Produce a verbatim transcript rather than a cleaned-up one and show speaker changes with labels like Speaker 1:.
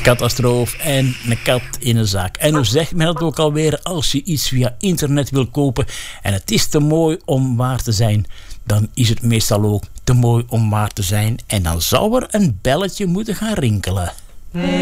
Speaker 1: catastrofe en een kat in een zak. En hoe zegt men dat ook alweer? Als je iets via internet wil kopen en het is te mooi om waar te zijn, dan is het meestal ook te mooi om waar te zijn. En dan zou er een belletje moeten gaan rinkelen.